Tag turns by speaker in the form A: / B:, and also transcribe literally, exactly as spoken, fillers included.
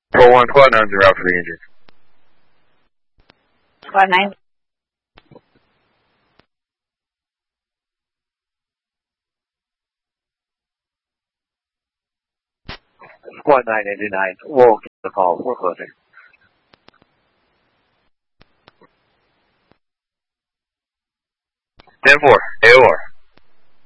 A: Four one squad nine zero out for the injured.
B: Squad nine.
C: Squad nine engine nine. We'll get the call. We're closing.
A: ten four. A O R.